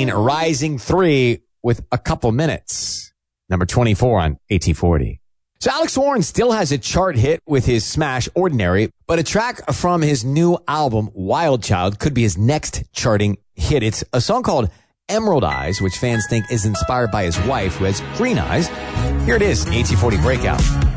between Rising 3 with a couple minutes. Number 24 on AT40. So Alex Warren still has a chart hit with his smash Ordinary, but a track from his new album, Wild Child, could be his next charting hit. It's a song called Emerald Eyes, which fans think is inspired by his wife, who has green eyes. Here it is, AT40 Breakout.